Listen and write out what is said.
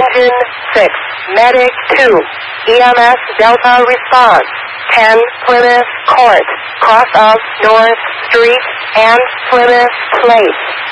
Engine 6, Medic 2, EMS Delta response, 10 Plymouth Court, cross of North Street and Plymouth Place.